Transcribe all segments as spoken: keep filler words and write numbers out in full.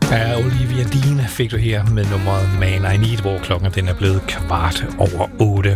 Ja, Olivia Dean fik du her med nummeret Man I Need, hvor klokken den er blevet kvart over otte.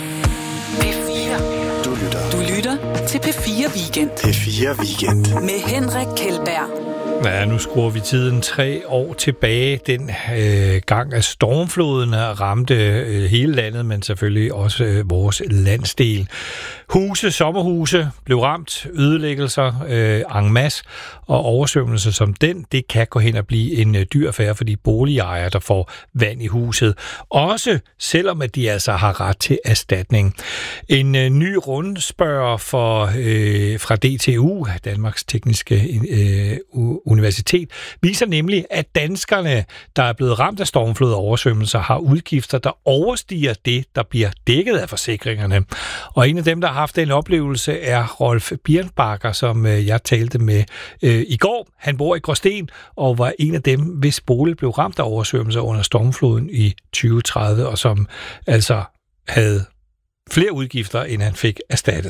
P fire. Du lytter. Du lytter til P fire Weekend. P fire Weekend. Med Henrik Kjeldberg. Ja, nu skruer vi tiden tre år tilbage. Den øh, gang, at stormfloden ramte øh, hele landet, men selvfølgelig også øh, vores landsdel. Huse, sommerhuse blev ramt, ødelæggelser øh, en masse, og oversvømmelser som den, det kan gå hen og blive en øh, dyr affære for de boligejere, der får vand i huset. Også selvom at de altså har ret til erstatning. En øh, ny rundspørg for, øh, fra D T U, Danmarks Tekniske øh, Universitet, viser nemlig, at danskerne, der er blevet ramt af stormflod og oversvømmelser, har udgifter, der overstiger det, der bliver dækket af forsikringerne. Og en af dem, der har haft den oplevelse, er Rolf Birnbacher, som øh, jeg talte med øh, i går. Han bor i Gråsten og var en af dem, hvis bolig blev ramt af oversvømmelser under stormfloden i tyve tredive, og som altså havde flere udgifter, end han fik erstattet.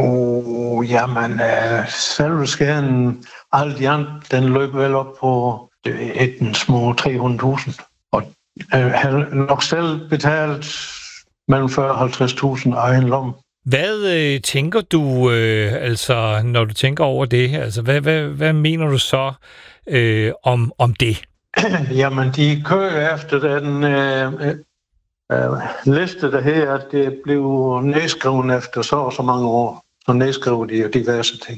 Oh, jamen, uh, selve skaden, alt i andet, den løb vel op på et små tre hundrede tusind. Og uh, han nok selv betalt mellem fyrre og halvtreds tusind egen lomme. Hvad øh, tænker du, øh, altså, når du tænker over det? Altså, hvad, hvad, hvad mener du så øh, om, om det? Jamen, de kører efter den øh, øh, liste, der her, at det blev nedskrevet efter så og så mange år. Så nedskrev de jo diverse ting.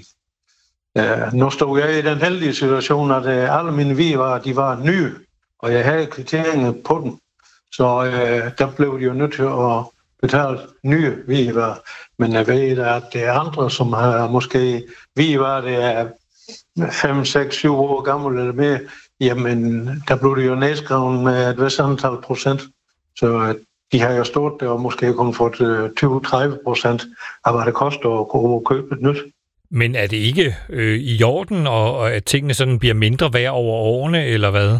Uh, nu stod jeg i den heldige situation, at uh, alle mine vivarer, de var nye, og jeg havde kvitteringer på dem. Så uh, der blev de jo nødt til at betale nye vivarer. Men jeg ved, at det er andre, som har måske vivarer, det er fem, seks, syv år gammel eller mere. Jamen, der blev det jo nedskrevet med et vist antal procent. Så uh, de har jo stået der og måske kun fået tyve til tredive procent af, hvad det koster at gå og købe et nyt. Men er det ikke øh, i orden, og, og at tingene sådan bliver mindre værd over årene, eller hvad?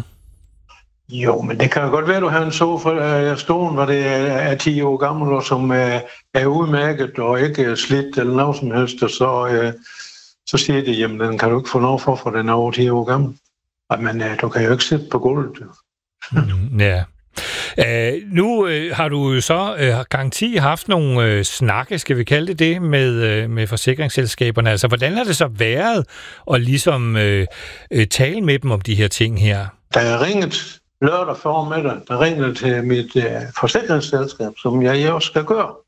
Jo, men det kan jo godt være, at du har en sofa stående, hvor det er ti år gammel, og som er, er udmærket og ikke slidt eller noget som helst, og så, øh, så siger de, jamen den kan du ikke få noget for, for den er over ti år gammel. Men øh, du kan jo ikke sidde på gulvet. Mm, ja. Uh, nu uh, har du jo så uh, garanti haft nogle uh, snakke, skal vi kalde det det, med, uh, med forsikringsselskaberne. Altså, hvordan har det så været at ligesom uh, uh, tale med dem om de her ting her? Da jeg ringet lørdag formiddag, der ringede til mit uh, forsikringsselskab, som jeg jo skal gøre.